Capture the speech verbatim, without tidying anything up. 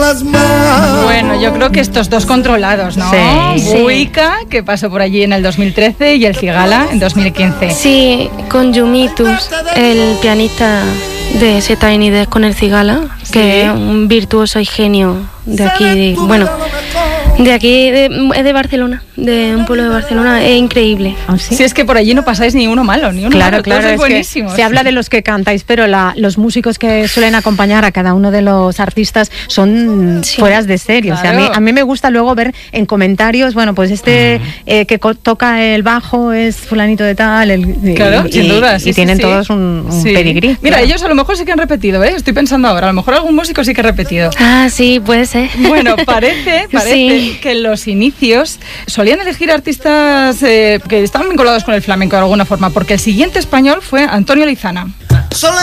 las manos. Bueno, yo creo que estos dos controlados, ¿no? Sí. Buica, que pasó por allí en el dos mil trece, y el Cigala en dos mil quince. Sí, con Yumitus, el pianista de ese Tiny Desk con el Cigala, que es un virtuoso y genio de aquí, de, bueno, de aquí, de, es de Barcelona, de un pueblo de Barcelona, es increíble. ¿Ah, sí? Si es que por allí no pasáis ni uno malo, ni uno Claro, malo, claro, todos es buenísimos. que se habla de los que cantáis, pero la, los músicos que suelen acompañar a cada uno de los artistas son Sí. fueras de serie. Claro. O sea, a mí, a mí me gusta luego ver en comentarios, bueno, pues este eh, que co- toca el bajo es fulanito de tal, el, y- Claro, y, sin duda. y Sí, sí, tienen sí. todos un, un Sí. pedigrí. Mira, claro. ellos a lo mejor sí que han repetido, ¿eh? Estoy pensando ahora, a lo mejor algún músico sí que ha repetido. Ah, sí, puede ser. Bueno, parece, parece Sí. que en los inicios solían elegir artistas eh, que estaban vinculados con el flamenco de alguna forma, porque el siguiente español fue Antonio Lizana.